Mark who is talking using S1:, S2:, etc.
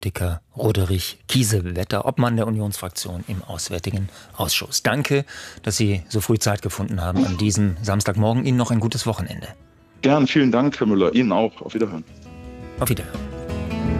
S1: Dicker Roderich Kiesewetter, Obmann der Unionsfraktion im Auswärtigen Ausschuss. Danke, dass Sie so früh Zeit gefunden haben an diesem Samstagmorgen. Ihnen noch ein gutes Wochenende.
S2: Gern, vielen Dank, Herr Müller. Ihnen auch. Auf Wiederhören.
S1: Auf Wiederhören.